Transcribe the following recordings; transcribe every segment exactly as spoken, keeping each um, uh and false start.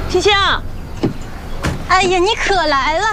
青青， 哎呀，你可来了！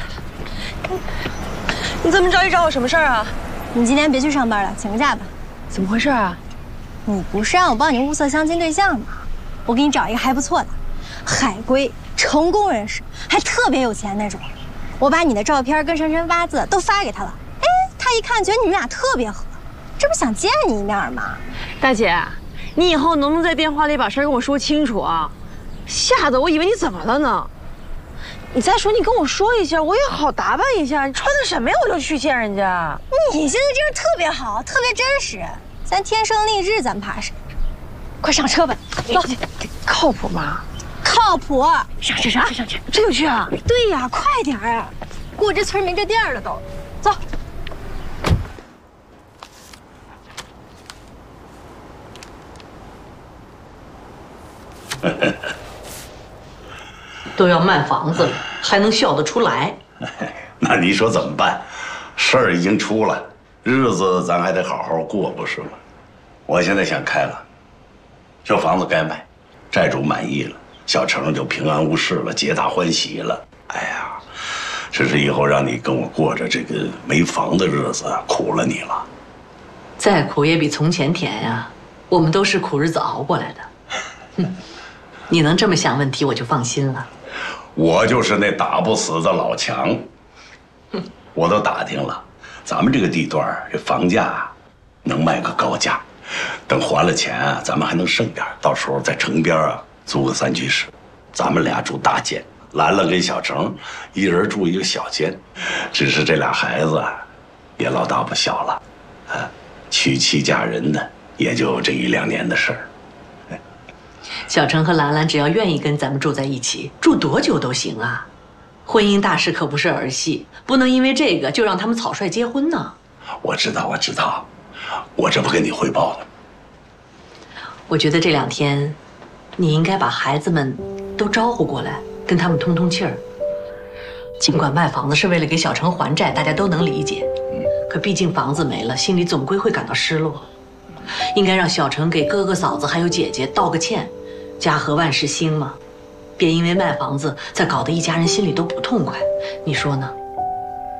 你这么着急找我什么事儿啊？ 你今天别去上班了，请个假吧。 怎么回事啊？ 你不是让我帮你物色相亲对象吗？我给你找一个还不错的，海归，成功人士，还特别有钱那种。我把你的照片跟生辰八字都发给他了。哎，他一看觉得你们俩特别合，这不想见你一面吗？ 大姐，你以后能不能在电话里把事儿跟我说清楚啊？吓得我以为你怎么了呢？你再说，你跟我说一下，我也好打扮一下。你穿的什么呀？我就去见人家。 你现在这人特别好，特别真实，咱天生丽质，咱怕谁？快上车吧，走。 靠谱吗？ 靠谱。 上车上车上车，这就去啊？ 对呀，快点儿，过这村没这店了都。走。 都要卖房子了，还能笑得出来？ 那你说怎么办？事儿已经出了，日子咱还得好好过，不是吗？我现在想开了，这房子该卖，债主满意了，小程就平安无事了，皆大欢喜了。哎呀，只是以后让你跟我过着这个没房的日子，苦了你了。 再苦也比从前甜呀，我们都是苦日子熬过来的。哼，你能这么想问题，我就放心了。 我就是那打不死的老强，我都打听了，咱们这个地段这房价能卖个高价，等还了钱啊，咱们还能剩点，到时候在城边啊租个三居室，咱们俩住大间，兰兰跟小程一人住一个小间，只是这俩孩子啊也老大不小了，啊，娶妻嫁人呢，也就这一两年的事儿。 小程和兰兰只要愿意跟咱们住在一起，住多久都行啊。婚姻大事可不是儿戏，不能因为这个就让他们草率结婚呢。 我知道，我知道，我这不跟你汇报呢。 我觉得这两天，你应该把孩子们都招呼过来，跟他们通通气儿。尽管卖房子是为了给小程还债，大家都能理解，可毕竟房子没了，心里总归会感到失落。应该让小程给哥哥嫂子还有姐姐道个歉。家和万事兴嘛，别因为卖房子再搞得一家人心里都不痛快，你说呢？